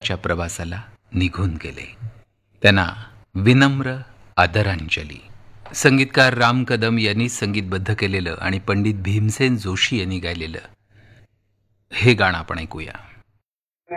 आयुष्याच्या प्रवासाला निघून गेले. त्यांना विनम्र आदरांजली. संगीतकार राम कदम यांनी संगीतबद्ध केलेलं आणि पंडित भीमसेन जोशी यांनी गायलेलं हे गाणं आपण ऐकूया.